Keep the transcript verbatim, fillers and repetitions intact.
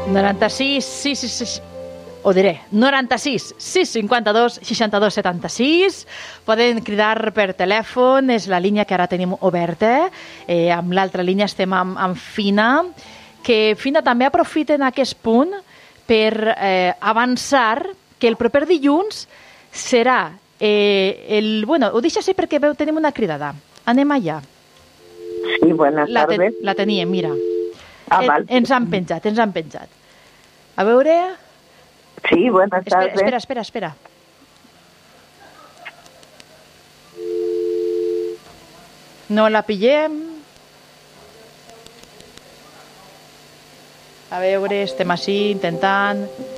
noranta-sis, sis, sis, sis, ho diré, noranta-sis, sis, cinquanta-dos, seixanta-dos, setanta-sis. Poden cridar per telèfon, és la línia que ara tenim oberta. Eh, amb l'altra línia estem amb, amb Fina, que Fina també aprofiten aquest punt per eh, avançar que el proper dilluns serà eh, el... Bueno, ho deixo així perquè veu, tenim una cridada. Anem allà. Sí, buenas la tardes. Ten, la teníem, mira. Ah, en, val. ens han penjat, ens han penjat. A veure... Sí, buenas espera, tardes. espera, espera, espera. No la pillem. A veure, estem així intentant...